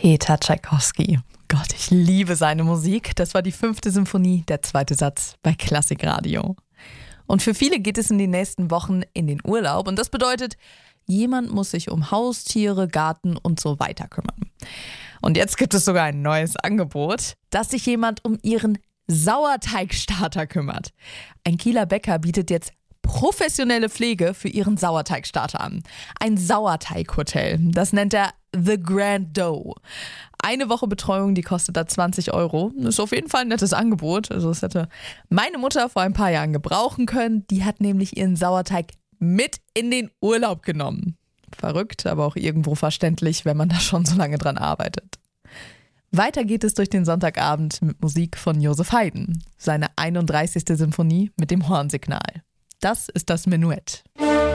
Peter Tschaikowski. Gott, ich liebe seine Musik. Das war die 5. Symphonie, der 2. Satz bei Klassikradio. Und für viele geht es in den nächsten Wochen in den Urlaub. Und das bedeutet, jemand muss sich um Haustiere, Garten und so weiter kümmern. Und jetzt gibt es sogar ein neues Angebot, dass sich jemand um ihren Sauerteigstarter kümmert. Ein Kieler Bäcker bietet jetzt professionelle Pflege für ihren Sauerteigstarter an. Ein Sauerteighotel, das nennt er The Grand Dough. Eine Woche Betreuung, die kostet da 20 Euro. Ist auf jeden Fall ein nettes Angebot. Also das hätte meine Mutter vor ein paar Jahren gebrauchen können. Die hat nämlich ihren Sauerteig mit in den Urlaub genommen. Verrückt, aber auch irgendwo verständlich, wenn man da schon so lange dran arbeitet. Weiter geht es durch den Sonntagabend mit Musik von Joseph Haydn. Seine 31. Symphonie mit dem Hornsignal. Das ist das Menuett.